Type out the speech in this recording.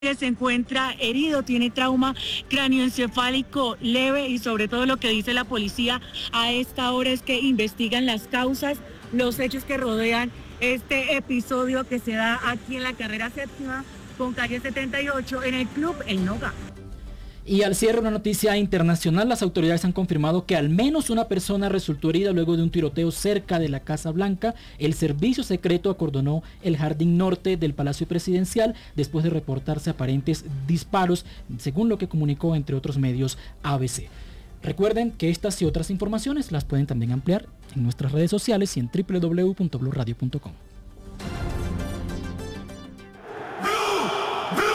Se encuentra herido, tiene trauma cráneoencefálico leve y sobre todo lo que dice la policía a esta hora es que investigan las causas, los hechos que rodean este episodio que se da aquí en la carrera séptima con calle 78 en el club El Noga. Y al cierre, una noticia internacional: las autoridades han confirmado que al menos una persona resultó herida luego de un tiroteo cerca de la Casa Blanca. El servicio secreto acordonó el jardín norte del Palacio Presidencial después de reportarse aparentes disparos, según lo que comunicó, entre otros medios, ABC. Recuerden que estas y otras informaciones las pueden también ampliar en nuestras redes sociales y en www.bluradio.com.